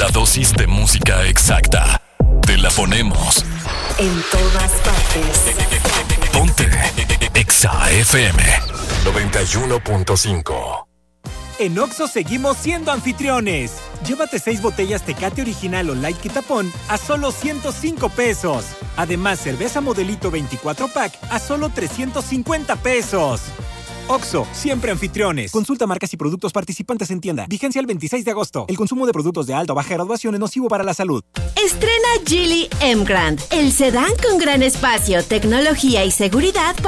La dosis de música exacta. Te la ponemos. En todas partes. Ponte Exa FM 91.5. En Oxxo seguimos siendo anfitriones. Llévate 6 botellas Tecate Original o Light Quitapón a solo 105 pesos. Además, cerveza Modelito 24 pack a solo 350 pesos. Oxxo, siempre anfitriones. Consulta marcas y productos participantes en tienda. Vigencia el 26 de agosto. El consumo de productos de alta o baja graduación es nocivo para la salud. Estrena Geely M Grand, el sedán con gran espacio, tecnología y seguridad